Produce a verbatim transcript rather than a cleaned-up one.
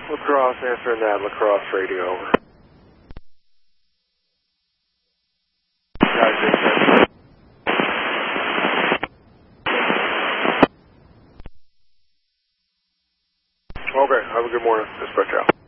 Lacrosse answering that, Lacrosse radio over. Okay, have a good morning. Dispatch out.